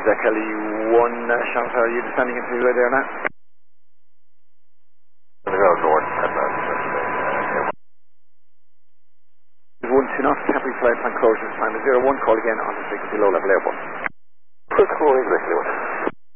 Quebec LE1, Chantal, are you descending into the way there now? I'm going to go north. 1 2 knots, temporary flight plan closure, time is 01, call again on the frequency low level airport. Quick call, exactly what?